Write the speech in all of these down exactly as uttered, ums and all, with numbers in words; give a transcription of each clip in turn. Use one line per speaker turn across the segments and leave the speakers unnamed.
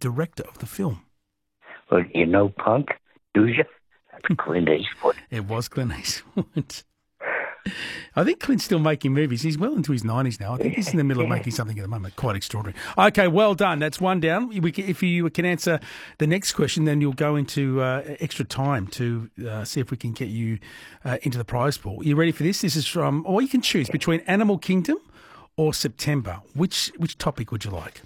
director of the film?
Well, you know Punk, do you? That's Clint Eastwood.
It was Clint Eastwood. I think Clint's still making movies. He's well into his nineties now. I think he's in the middle of making something at the moment. Quite extraordinary. Okay, well done. That's one down. We can, if you can answer the next question, then you'll go into uh, extra time to uh, see if we can get you uh, into the prize pool. You ready for this? This is from, or you can choose between Animal Kingdom or September. Which which topic would you like?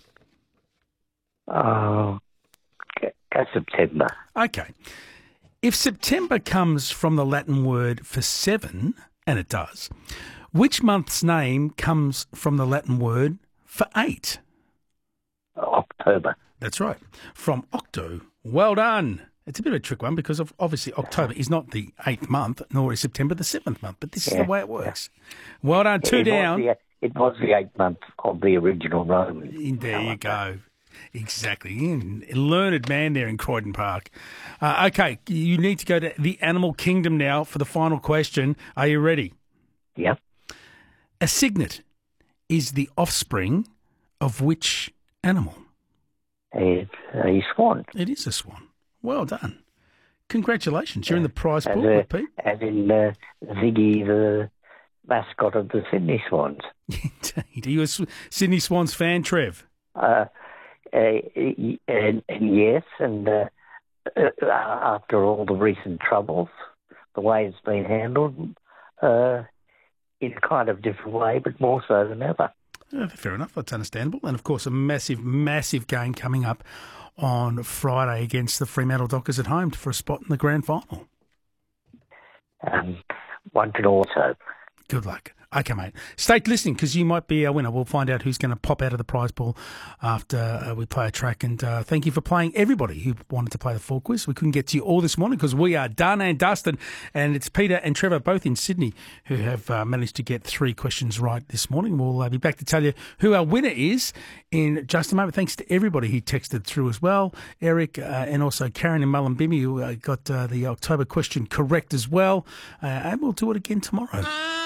Oh, go September.
Okay. If September comes from the Latin word for seven, and it does, which month's name comes from the Latin word for eight?
October.
That's right. From octo. Well done. It's a bit of a trick one because of obviously October is not the eighth month, nor is September the seventh month, but this yeah, is the way it works. Yeah. Well done. Two
it
down.
Was the, it was the eighth month of the original Roman.
There you go. Exactly. Learned man there in Croydon Park. Uh, okay, you need to go to the Animal Kingdom now for the final question. Are you ready?
Yep.
A cygnet is the offspring of which animal?
It's a swan.
It is a swan. Well done. Congratulations. You're in the prize pool,
as,
Pete.
As in uh, Ziggy, the mascot of the Sydney Swans.
Indeed. Are you a Sydney Swans fan, Trev?
Uh, uh, and, and yes, and uh, uh, after all the recent troubles, the way it's been handled, uh, in a kind of different way, but more so than ever.
Uh, fair enough, that's understandable. And, of course, a massive, massive game coming up on Friday against the Fremantle Dockers at home for a spot in the grand final.
Um, one can also.
Good luck. Okay, mate. Stay listening because you might be a winner. We'll find out who's going to pop out of the prize pool after uh, we play a track. And uh, thank you for playing, everybody who wanted to play the full quiz. We couldn't get to you all this morning because we are done and dusted. And it's Peter and Trevor, both in Sydney, who have uh, managed to get three questions right this morning. We'll uh, be back to tell you who our winner is in just a moment. Thanks to everybody who texted through as well. Eric uh, and also Karen and Mullumbimmy who uh, got uh, the October question correct as well. Uh, and we'll do it again tomorrow.